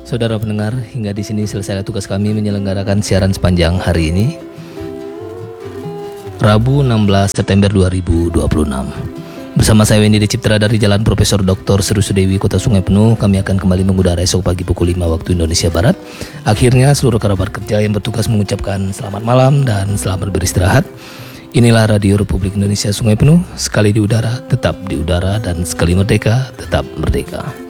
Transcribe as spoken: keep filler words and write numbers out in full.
Saudara pendengar, hingga di sini selesai tugas kami menyelenggarakan siaran sepanjang hari ini, Rabu enam belas September dua ribu dua puluh enam. Bersama saya Wendy Ciptra dari Jalan Profesor Doktor Seru Sudewi, Kota Sungai Penuh, kami akan kembali mengudara esok pagi pukul lima waktu Indonesia Barat. Akhirnya seluruh kerabat kerja yang bertugas mengucapkan selamat malam dan selamat beristirahat. Inilah Radio Republik Indonesia Sungai Penuh, sekali di udara tetap di udara dan sekali merdeka tetap merdeka.